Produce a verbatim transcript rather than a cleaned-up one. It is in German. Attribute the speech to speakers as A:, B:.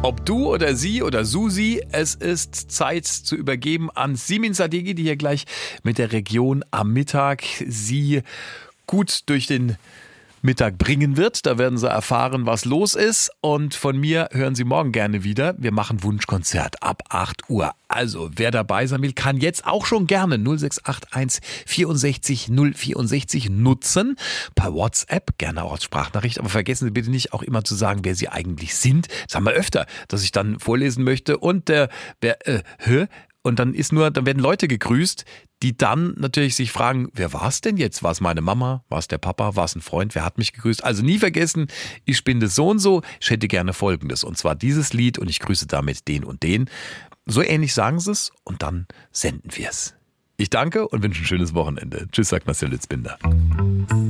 A: Ob du oder sie oder Susi, es ist Zeit zu übergeben an Simin Sadeghi, die hier gleich mit der Region am Mittag sie gut durch den Mittag bringen wird. Da werden Sie erfahren, was los ist. Und von mir hören Sie morgen gerne wieder. Wir machen Wunschkonzert ab acht Uhr. Also, wer dabei sein will, kann jetzt auch schon gerne null sechs acht eins vierundsechzig null vierundsechzig nutzen. Per WhatsApp, gerne auch als Sprachnachricht. Aber vergessen Sie bitte nicht auch immer zu sagen, wer Sie eigentlich sind. Das haben wir öfter, dass ich dann vorlesen möchte. Und der, wer, äh, hä? Und dann ist nur, dann werden Leute gegrüßt, die dann natürlich sich fragen, wer war es denn jetzt? War es meine Mama? War es der Papa? War es ein Freund? Wer hat mich gegrüßt? Also nie vergessen, ich bin das so und so. Ich hätte gerne Folgendes. Und zwar dieses Lied und ich grüße damit den und den. So ähnlich sagen sie es und dann senden wir es. Ich danke und wünsche ein schönes Wochenende. Tschüss, sagt Marcel Litzbinder.